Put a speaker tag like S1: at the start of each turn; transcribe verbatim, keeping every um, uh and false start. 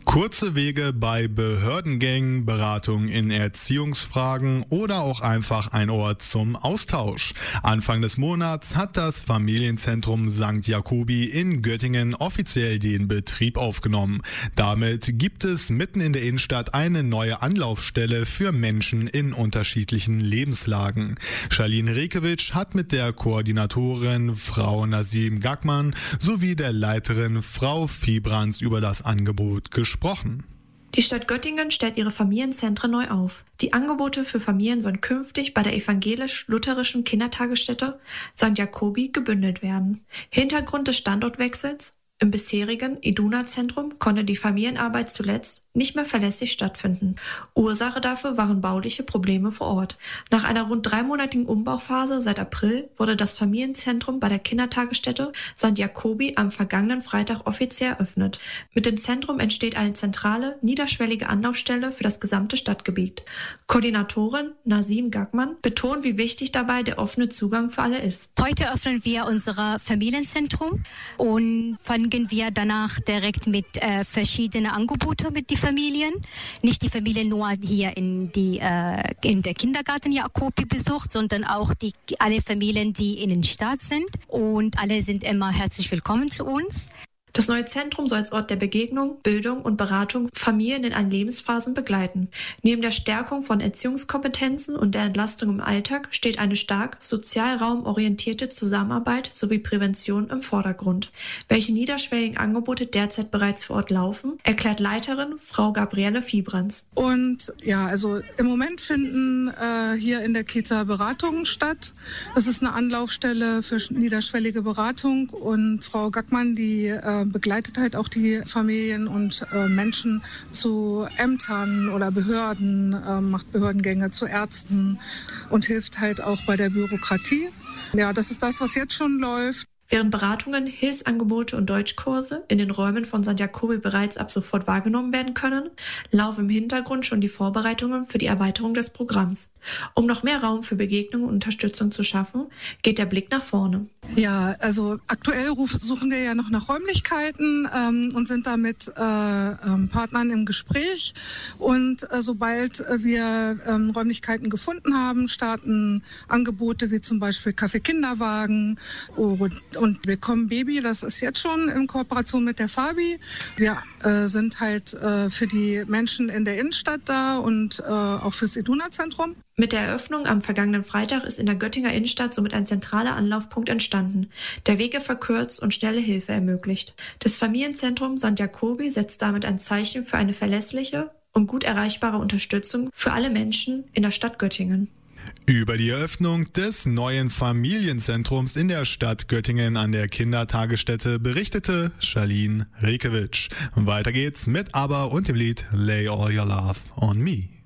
S1: Kurze Wege bei Behördengängen, Beratung in Erziehungsfragen oder auch einfach ein Ort zum Austausch. Anfang des Monats hat das Familienzentrum Sankt Jakobi in Göttingen offiziell den Betrieb aufgenommen. Damit gibt es mitten in der Innenstadt eine neue Anlaufstelle für Menschen in unterschiedlichen Lebenslagen. Charlene Rekewitsch hat mit der Koordinatorin Frau Nasim Gagman sowie der Leiterin Frau Fiebrands über das Angebot gesprochen.
S2: Die Stadt Göttingen stellt ihre Familienzentren neu auf. Die Angebote für Familien sollen künftig bei der evangelisch-lutherischen Kindertagesstätte Sankt Jakobi gebündelt werden. Hintergrund des Standortwechsels: im bisherigen Iduna-Zentrum konnte die Familienarbeit zuletzt nicht mehr verlässlich stattfinden. Ursache dafür waren bauliche Probleme vor Ort. Nach einer rund dreimonatigen Umbauphase seit April wurde das Familienzentrum bei der Kindertagesstätte Sankt Jakobi am vergangenen Freitag offiziell eröffnet. Mit dem Zentrum entsteht eine zentrale, niederschwellige Anlaufstelle für das gesamte Stadtgebiet. Koordinatorin Nasim Gagman betont, wie wichtig dabei der offene Zugang für alle ist.
S3: Heute öffnen wir unser Familienzentrum und fangen wir danach direkt mit äh, verschiedenen Angeboten mit den Familien. Nicht die Familien nur hier in, die, äh, in der Kindergarten Jakobi besucht, sondern auch die, alle Familien, die in den Stadt sind. Und alle sind immer herzlich willkommen zu uns.
S2: Das neue Zentrum soll als Ort der Begegnung, Bildung und Beratung Familien in allen Lebensphasen begleiten. Neben der Stärkung von Erziehungskompetenzen und der Entlastung im Alltag steht eine stark sozialraumorientierte Zusammenarbeit sowie Prävention im Vordergrund. Welche niederschwelligen Angebote derzeit bereits vor Ort laufen, erklärt Leiterin Frau Gabriele Fiebrands.
S4: Und ja, also im Moment finden äh, hier in der Kita Beratungen statt. Das ist eine Anlaufstelle für niederschwellige Beratung, und Frau Gagman, die äh, begleitet halt auch die Familien und äh, Menschen zu Ämtern oder Behörden, äh, macht Behördengänge zu Ärzten und hilft halt auch bei der Bürokratie. Ja, das ist das, was jetzt schon läuft.
S2: Während Beratungen, Hilfsangebote und Deutschkurse in den Räumen von Sankt Jakobi bereits ab sofort wahrgenommen werden können, laufen im Hintergrund schon die Vorbereitungen für die Erweiterung des Programms. Um noch mehr Raum für Begegnung und Unterstützung zu schaffen, geht der Blick nach vorne.
S4: Ja, also aktuell suchen wir ja noch nach Räumlichkeiten ähm, und sind da mit äh, ähm, Partnern im Gespräch. Und äh, sobald wir ähm, Räumlichkeiten gefunden haben, starten Angebote wie zum Beispiel Kaffee-Kinderwagen und Und Willkommen Baby, das ist jetzt schon in Kooperation mit der Fabi. Wir äh, sind halt äh, für die Menschen in der Innenstadt da und äh, auch fürs Iduna-Zentrum.
S2: Mit der Eröffnung am vergangenen Freitag ist in der Göttinger Innenstadt somit ein zentraler Anlaufpunkt entstanden, der Wege verkürzt und schnelle Hilfe ermöglicht. Das Familienzentrum Sankt Jakobi setzt damit ein Zeichen für eine verlässliche und gut erreichbare Unterstützung für alle Menschen in der Stadt Göttingen.
S1: Über die Eröffnung des neuen Familienzentrums in der Stadt Göttingen an der Kindertagesstätte berichtete Charlene Rekewitsch. Weiter geht's mit ABBA und dem Lied Lay All Your Love on Me.